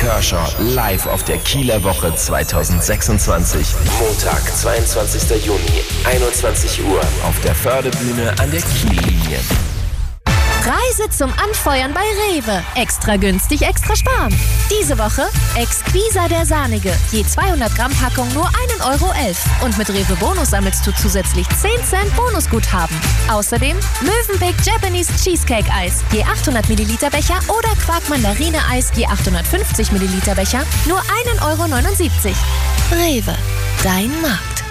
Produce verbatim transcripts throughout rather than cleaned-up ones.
Kershaw live auf der Kieler Woche zwanzig sechsundzwanzig. Montag, zweiundzwanzigster Juni, einundzwanzig Uhr auf der Förde-Bühne an der Kiellinie. Preise zum Anfeuern bei Rewe. Extra günstig, extra sparen. Diese Woche Exquisa der Sahnige. Je zweihundert Gramm Packung nur ein Euro elf. Und mit Rewe Bonus sammelst du zusätzlich zehn Cent Bonusguthaben. Außerdem Mövenpick Japanese Cheesecake Eis. Je achthundert Milliliter Becher oder Quark Mandarine Eis. Je achthundertfünfzig Milliliter Becher nur ein Euro neunundsiebzig. Rewe, dein Markt.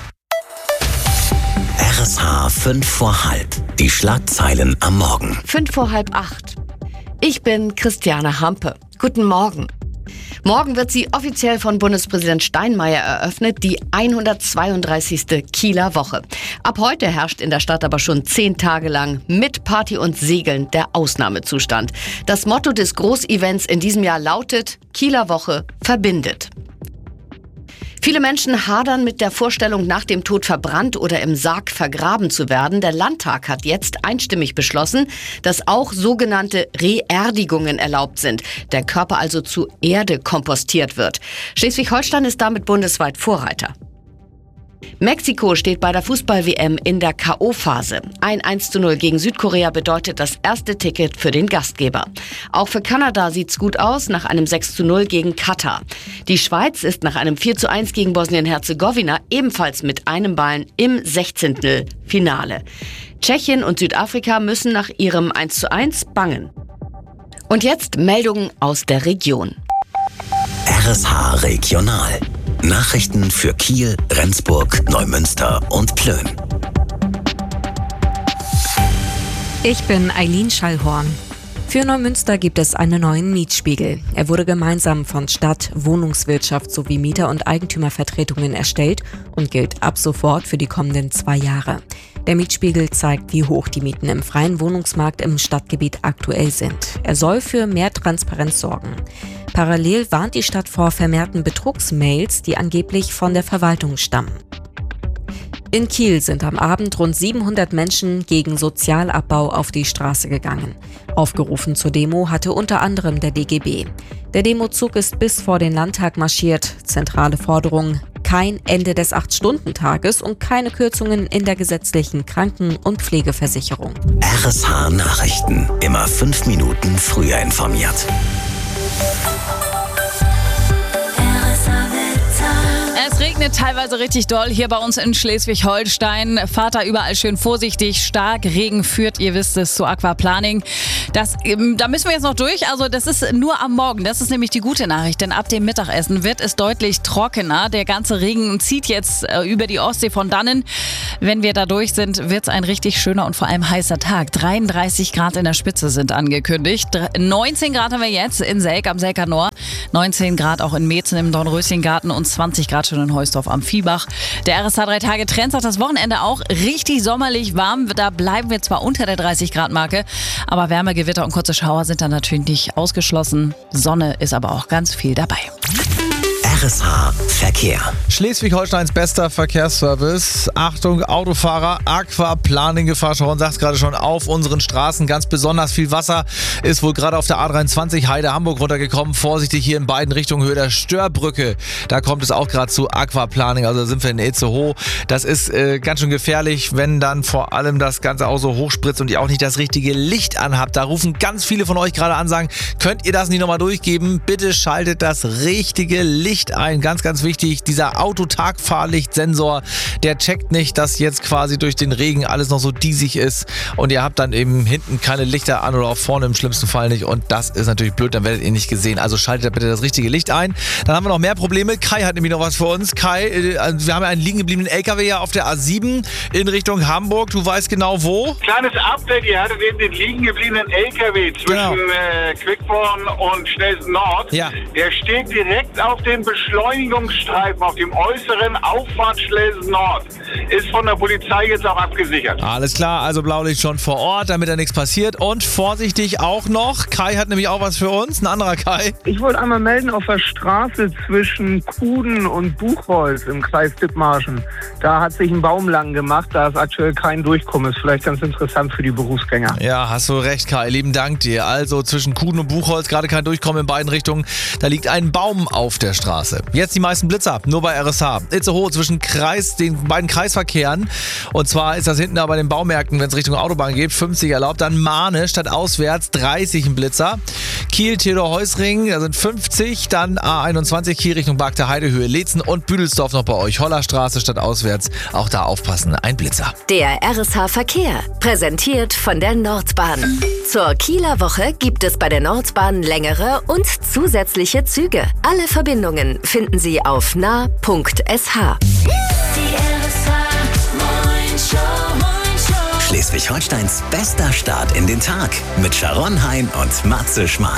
R S H fünf vor halb. Die Schlagzeilen am Morgen. Fünf vor halb acht. Ich bin Christiane Hampe. Guten Morgen. Morgen wird sie offiziell von Bundespräsident Steinmeier eröffnet, die hundertzweiunddreißigste Kieler Woche. Ab heute herrscht in der Stadt aber schon zehn Tage lang mit Party und Segeln der Ausnahmezustand. Das Motto des Großevents in diesem Jahr lautet: Kieler Woche verbindet. Viele Menschen hadern mit der Vorstellung, nach dem Tod verbrannt oder im Sarg vergraben zu werden. Der Landtag hat jetzt einstimmig beschlossen, dass auch sogenannte Reerdigungen erlaubt sind. Der Körper also zu Erde kompostiert wird. Schleswig-Holstein ist damit bundesweit Vorreiter. Mexiko steht bei der Fußball-W M in der K O-Phase. Ein eins zu null gegen Südkorea bedeutet das erste Ticket für den Gastgeber. Auch für Kanada sieht's gut aus nach einem sechs zu null gegen Katar. Die Schweiz ist nach einem vier zu eins gegen Bosnien-Herzegowina ebenfalls mit einem Ballen im Sechzehntelfinale. Tschechien und Südafrika müssen nach ihrem eins zu eins bangen. Und jetzt Meldungen aus der Region. R S H Regional. Nachrichten für Kiel, Rendsburg, Neumünster und Plön. Ich bin Eileen Schallhorn. Für Neumünster gibt es einen neuen Mietspiegel. Er wurde gemeinsam von Stadt, Wohnungswirtschaft sowie Mieter- und Eigentümervertretungen erstellt und gilt ab sofort für die kommenden zwei Jahre. Der Mietspiegel zeigt, wie hoch die Mieten im freien Wohnungsmarkt im Stadtgebiet aktuell sind. Er soll für mehr Transparenz sorgen. Parallel warnt die Stadt vor vermehrten Betrugsmails, die angeblich von der Verwaltung stammen. In Kiel sind am Abend rund siebenhundert Menschen gegen Sozialabbau auf die Straße gegangen. Aufgerufen zur Demo hatte unter anderem der D G B. Der Demozug ist bis vor den Landtag marschiert. Zentrale Forderung: kein Ende des acht-Stunden-Tages und keine Kürzungen in der gesetzlichen Kranken- und Pflegeversicherung. R S H Nachrichten. Immer fünf Minuten früher informiert. Es regnet teilweise richtig doll hier bei uns in Schleswig-Holstein. Fahrt da überall schön vorsichtig. Stark Regen führt, ihr wisst es, zu Aquaplaning. Das, da müssen wir jetzt noch durch. Also das ist nur am Morgen. Das ist nämlich die gute Nachricht. Denn ab dem Mittagessen wird es deutlich trockener. Der ganze Regen zieht jetzt äh, über die Ostsee von dannen. Wenn wir da durch sind, wird es ein richtig schöner und vor allem heißer Tag. dreiunddreißig Grad in der Spitze sind angekündigt. neunzehn Grad haben wir jetzt in Selk am Selker Nor. neunzehn Grad auch in Metzen im Dornröschengarten und zwanzig Grad schon in Heusdorf am Viehbach. Der R S H drei Tage Trend sagt das Wochenende auch richtig sommerlich warm. Da bleiben wir zwar unter der dreißig Grad Marke, aber Wärme, Gewitter und kurze Schauer sind dann natürlich nicht ausgeschlossen. Sonne ist aber auch ganz viel dabei. R S H Verkehr. Schleswig-Holsteins bester Verkehrsservice. Achtung, Autofahrer, Aquaplaning-Gefahr. Sharon sagt es gerade schon, auf unseren Straßen ganz besonders viel Wasser ist wohl gerade auf der A dreiundzwanzig Heide Hamburg runtergekommen. Vorsichtig hier in beiden Richtungen, Höhe der Störbrücke. Da kommt es auch gerade zu Aquaplaning, also sind wir in Itzehoe. Das ist äh, ganz schön gefährlich, wenn dann vor allem das Ganze auch so hochspritzt und ihr auch nicht das richtige Licht anhabt. Da rufen ganz viele von euch gerade an, sagen, könnt ihr das nicht nochmal durchgeben? Bitte schaltet das richtige Licht ein. Ganz, ganz wichtig, dieser Autotagfahrlichtsensor, der checkt nicht, dass jetzt quasi durch den Regen alles noch so diesig ist und ihr habt dann eben hinten keine Lichter an oder auch vorne im schlimmsten Fall nicht und das ist natürlich blöd, dann werdet ihr nicht gesehen. Also schaltet bitte das richtige Licht ein. Dann haben wir noch mehr Probleme. Kai hat nämlich noch was für uns. Kai, wir haben ja einen liegen gebliebenen L K W ja auf der A sieben in Richtung Hamburg. Du weißt genau wo? Kleines Update, ihr hattet eben den liegen gebliebenen L K W zwischen genau. äh, Quickborn und Schnelsen Nord. Ja. Der steht direkt auf dem Beschluss Beschleunigungsstreifen auf dem äußeren Auffahrtsschlesen Nord ist von der Polizei jetzt auch abgesichert. Alles klar, also Blaulicht schon vor Ort, damit da nichts passiert. Und vorsichtig auch noch, Kai hat nämlich auch was für uns, ein anderer Kai. Ich wollte einmal melden, auf der Straße zwischen Kuden und Buchholz im Kreis Dithmarschen. Da hat sich ein Baum lang gemacht, da ist aktuell kein Durchkommen. Ist vielleicht ganz interessant für die Berufsgänger. Ja, hast du recht, Kai, lieben Dank dir. Also zwischen Kuden und Buchholz, gerade kein Durchkommen in beiden Richtungen. Da liegt ein Baum auf der Straße. Jetzt die meisten Blitzer, nur bei R S H. Itzehoe zwischen Kreis, den beiden Kreisverkehren. Und zwar ist das hinten da bei den Baumärkten, wenn es Richtung Autobahn geht, fünfzig erlaubt. Dann Mahne statt auswärts dreißig ein Blitzer. Kiel, Theodor-Heuss-Ring, da sind fünfzig. Dann A einundzwanzig, Kiel Richtung Bagter Heidehöhe, Leetzen und Büdelsdorf noch bei euch. Hollerstraße statt auswärts. Auch da aufpassen, ein Blitzer. Der R S H Verkehr, präsentiert von der Nordbahn. Zur Kieler Woche gibt es bei der Nordbahn längere und zusätzliche Züge. Alle Verbindungen finden Sie auf nah punkt s h. Schleswig-Holsteins bester Start in den Tag mit Sharon Hein und Matze Schmark.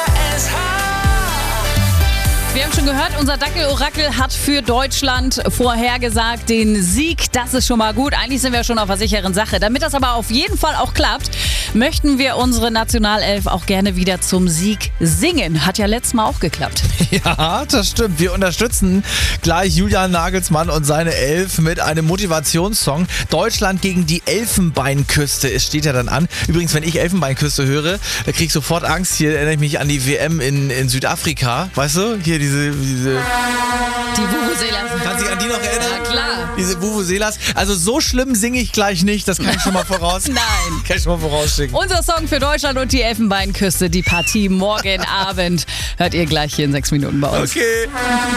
Wir haben schon gehört, unser Dackel-Orakel hat für Deutschland vorhergesagt den Sieg. Das ist schon mal gut. Eigentlich sind wir schon auf einer sicheren Sache. Damit das aber auf jeden Fall auch klappt, möchten wir unsere Nationalelf auch gerne wieder zum Sieg singen. Hat ja letztes Mal auch geklappt. Ja, das stimmt. Wir unterstützen gleich Julian Nagelsmann und seine Elf mit einem Motivationssong. Deutschland gegen die Elfenbeinküste. Es steht ja dann an. Übrigens, wenn ich Elfenbeinküste höre, da kriege ich sofort Angst. Hier erinnere ich mich an die W M in, in Südafrika. Weißt du? Hier diese... diese Die Vuvuzelas. Kannst du dich an die noch erinnern? Ja, klar. Diese Vuvuzelas. Also so schlimm singe ich gleich nicht. Das kann ich schon mal voraus... Nein. Kann ich schon mal vorausschicken. Unser Song für Deutschland und die Elfenbeinküste. Die Partie morgen Abend hört ihr gleich hier in sechs Minuten bei uns. Okay.